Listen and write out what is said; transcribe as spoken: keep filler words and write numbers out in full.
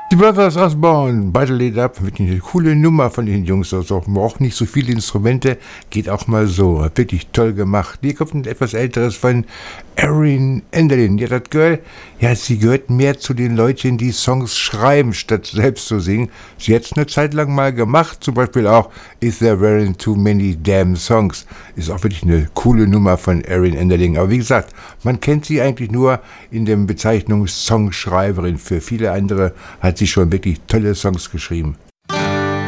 Die Brothers Osborne, Bottle It Up, wirklich eine coole Nummer von den Jungs. Also man braucht nicht so viele Instrumente, geht auch mal so. Wirklich toll gemacht. Hier kommt ein etwas älteres von Erin Enderlin. Ja, das Girl, ja, sie gehört mehr zu den Leuten, die Songs schreiben, statt selbst zu singen. Sie hat es eine Zeit lang mal gemacht, zum Beispiel auch Is There Weren't Too Many Damn Songs. Ist auch wirklich eine coole Nummer von Erin Enderlin. Aber wie gesagt, man kennt sie eigentlich nur in der Bezeichnung Songschreiberin. Für viele andere hat sie schon wirklich tolle Songs geschrieben.